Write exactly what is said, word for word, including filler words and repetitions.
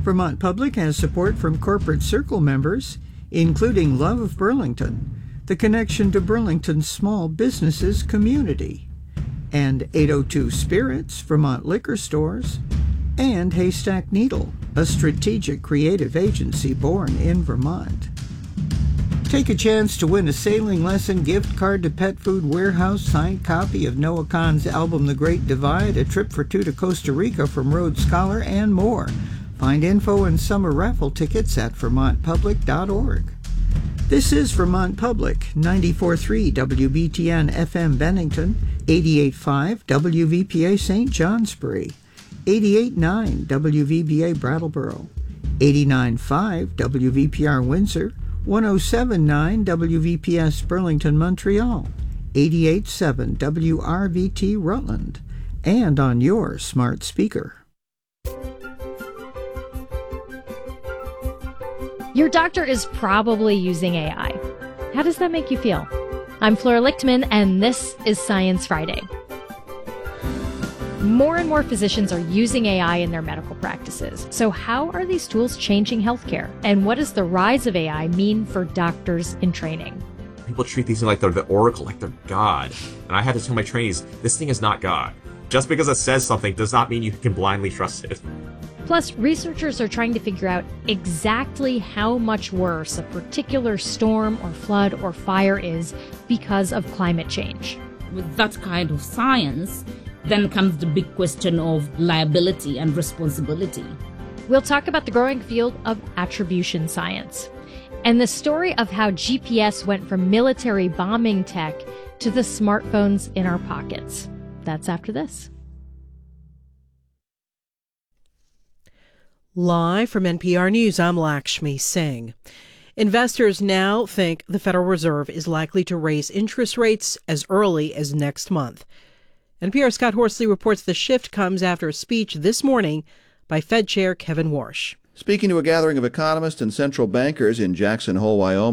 Vermont Public has support from Corporate Circle members, including Love of Burlington, the connection to Burlington's small businesses community, and eight oh two Spirits, Vermont Liquor Stores, and Haystack Needle, a strategic creative agency born in Vermont. Take a chance to win a sailing lesson, gift card to Pet Food Warehouse, signed copy of Noah Kahan's album The Great Divide, a trip for two to Costa Rica from Rhodes Scholar, and more. Find info and summer raffle tickets at vermont public dot org. This is Vermont Public, ninety-four point three W B T N F M Bennington, eighty-eight point five W V P A Saint Johnsbury, eighty-eight point nine W V B A Brattleboro, eighty-nine point five W V P R Windsor, one oh seven point nine W V P S Burlington, Montreal, eighty-eight point seven W R V T Rutland, and on your smart speaker. Your doctor is probably using A I. How does that make you feel? I'm Flora Lichtman, and this is Science Friday. More and more physicians are using A I in their medical practices. So how are these tools changing healthcare? And what does the rise of A I mean for doctors in training? People treat these things like they're the oracle, like they're God. And I had to tell my trainees, this thing is not God. Just because it says something does not mean you can blindly trust it. Plus, researchers are trying to figure out exactly how much worse a particular storm or flood or fire is because of climate change. With that kind of science, then comes the big question of liability and responsibility. We'll talk about the growing field of attribution science and the story of how G P S went from military bombing tech to the smartphones in our pockets. That's after this. Live from N P R News, I'm Lakshmi Singh. Investors now think the Federal Reserve is likely to raise interest rates as early as next month. N P R's Scott Horsley reports the shift comes after a speech this morning by Fed Chair Kevin Warsh. Speaking to a gathering of economists and central bankers in Jackson Hole, Wyoming,